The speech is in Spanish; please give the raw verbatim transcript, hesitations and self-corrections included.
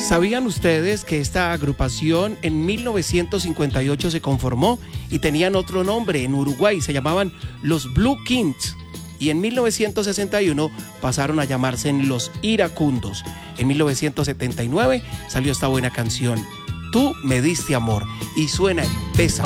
¿Sabían ustedes que esta agrupación en mil novecientos cincuenta y ocho se conformó y tenían otro nombre en Uruguay? Se llamaban los Blue Kings. Y en mil novecientos sesenta y uno pasaron a llamarse Los Iracundos. En mil novecientos setenta y nueve salió esta buena canción, Tú me diste amor, y suena en Pesa.